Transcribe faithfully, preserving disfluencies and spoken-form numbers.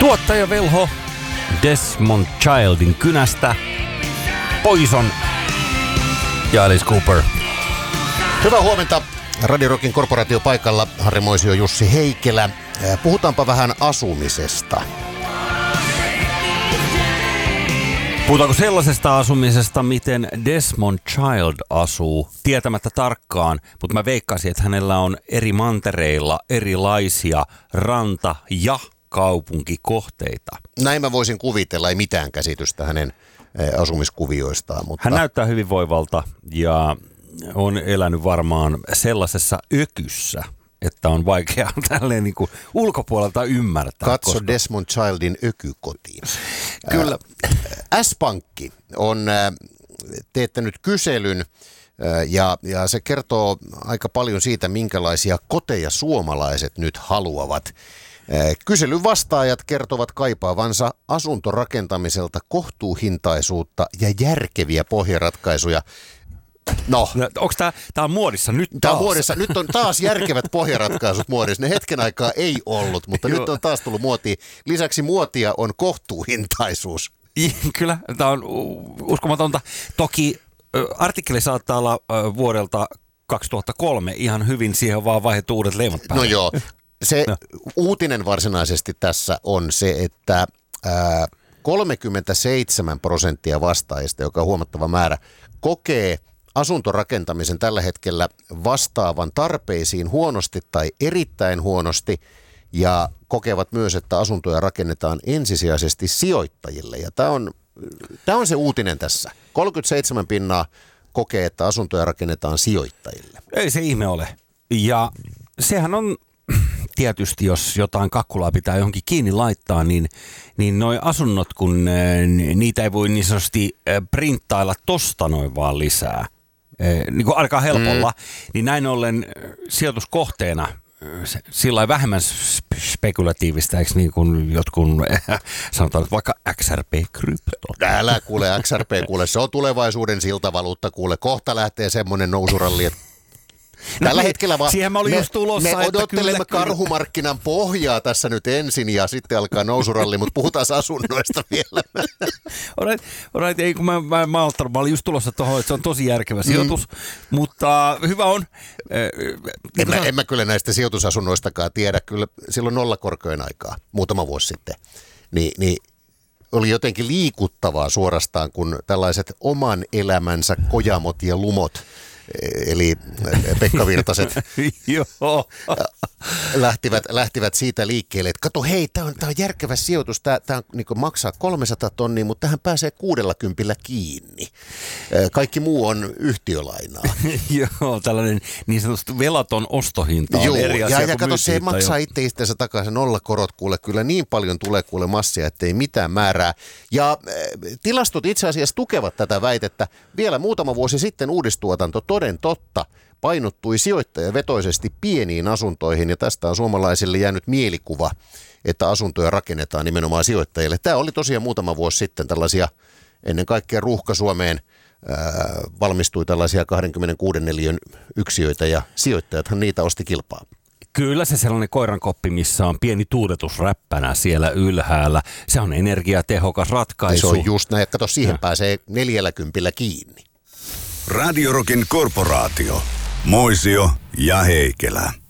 Tuottaja Velho Desmond Childin kynästä, Poison ja Alice Cooper. Hyvää huomenta. Radio Rockin korporaatiopaikalla Harri Moisio, Jussi Heikelä. Puhutaanpa vähän asumisesta. Puhutaanko sellaisesta asumisesta, miten Desmond Child asuu, tietämättä tarkkaan, mutta mä veikkaisin, että hänellä on eri mantereilla erilaisia ranta- ja kaupunkikohteita. Näin mä voisin kuvitella, ei mitään käsitystä hänen asumiskuvioistaan. Mutta... Hän näyttää hyvinvoivalta ja on elänyt varmaan sellaisessa ökyssä, että on vaikea tälleen niin kuin ulkopuolelta ymmärtää. Katso koska... Desmond Childin ökykotiin. Kyllä. S-Pankki on teettänyt kyselyn ja, ja se kertoo aika paljon siitä, minkälaisia koteja suomalaiset nyt haluavat. Kyselyn vastaajat kertovat kaipaavansa asuntorakentamiselta kohtuuhintaisuutta ja järkeviä pohjaratkaisuja. No. no onko tämä tää on muodissa nyt taas? Tämä on muodissa. Nyt on taas järkevät pohjaratkaisut muodissa. Ne hetken aikaa ei ollut, mutta nyt on taas tullut muotiin. Lisäksi muotia on kohtuuhintaisuus. Kyllä, tämä on uskomatonta. Toki artikkeli saattaa olla vuodelta kaksituhattakolme. Ihan hyvin siihen vaan vaihdettu uudet leimat päälle. No joo. Se no. Uutinen varsinaisesti tässä on se, että ää, kolmekymmentäseitsemän prosenttia vastaajista, joka on huomattava määrä, kokee asuntorakentamisen tällä hetkellä vastaavan tarpeisiin huonosti tai erittäin huonosti ja kokevat myös, että asuntoja rakennetaan ensisijaisesti sijoittajille. Ja tämä on, tämä on se uutinen tässä. kolmekymmentäseitsemän pinnaa kokee, että asuntoja rakennetaan sijoittajille. Ei se ihme ole. Ja sehän on tietysti, jos jotain kakkulaa pitää johonkin kiinni laittaa, niin, niin noi asunnot, kun niitä ei voi niin sanotusti printtailla tosta noin vaan lisää, niin kuin ainakaan helpolla, mm. niin näin ollen sijoituskohteena sillä lailla vähemmän spekulatiivista, eikö niin kuin jotkut sanotaan, että vaikka X R P-krypto. Älä kuule, X R P kuule, se on tulevaisuuden siltavaluutta kuule, kohta lähtee semmoinen nousuralli, että tällä no, hetkellä vaan siihen mä olin me, just tulossa, me odottelemme kyllä, karhumarkkinan pohjaa tässä nyt ensin ja sitten alkaa nousuralli, mutta puhutaan asunnoista vielä. Alright, alright, ei kun mä, mä, mä, ottanut, mä olin just tulossa tuohon, että se on tosi järkevä sijoitus, mm. mutta hyvä on. En mä, en mä kyllä näistä sijoitusasunnoistakaan tiedä, kyllä silloin nollakorkojen aikaa, muutama vuosi sitten, niin, niin oli jotenkin liikuttavaa suorastaan, kun tällaiset oman elämänsä kojamot ja lumot, eli Pekka Virtaset lähtivät, lähtivät siitä liikkeelle, että kato hei, tämä on, on järkevä sijoitus, tämä, tämä niin maksaa kolmesataa tonnia, mutta tähän pääsee kuudellakympillä kiinni. Kaikki muu on yhtiölainaa. Joo, tällainen niin sanotusti velaton ostohinta on Joo, eri asia ja, ja kato, se myyntihinta, maksaa jo. itse itseensä takaisin nollakorot, kuule, kyllä niin paljon tulee kuule massia, ettei mitään määrää. Ja äh, tilastot itse asiassa tukevat tätä väitettä. Vielä muutama vuosi sitten uudistuotanto toden totta painottui sijoittajavetoisesti pieniin asuntoihin, ja tästä on suomalaisille jäänyt mielikuva, että asuntoja rakennetaan nimenomaan sijoittajille. Tämä oli tosiaan muutama vuosi sitten tällaisia, ennen kaikkea Ruuhka-Suomeen ää, valmistui tällaisia kaksikymmentäkuusi neliön yksiöitä, ja sijoittajathan niitä osti kilpaa. Kyllä se sellainen koirankoppi, missä on pieni tuuletus räppänä siellä ylhäällä. Se on energiatehokas ratkaisu. Se on just näin, kato, siihen ja. pääsee neljälläkympillä kiinni. Radio Rockin korporaatio. Moisio ja Heikelä.